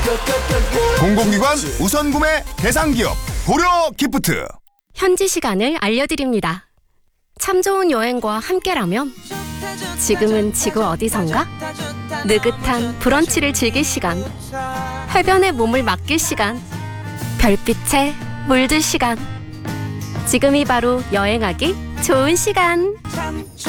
공공기관 우선 구매 대상기업 고려 기프트. 현지 시간을 알려드립니다. 참 좋은 여행과 함께라면 지금은 지구 어디선가? 느긋한 브런치를 즐길 시간, 해변에 몸을 맡길 시간, 별빛에 물들 시간. 지금이 바로 여행하기 좋은 시간.